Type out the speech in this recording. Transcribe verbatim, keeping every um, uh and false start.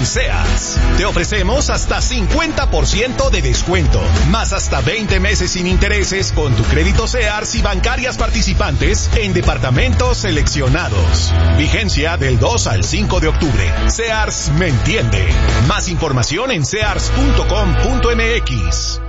Sears. Te ofrecemos hasta cincuenta por ciento de descuento, más hasta veinte meses sin intereses con tu crédito Sears y bancarias participantes en departamentos seleccionados. Vigencia del dos al cinco de octubre. Sears me entiende. Más información en sears punto com punto m x.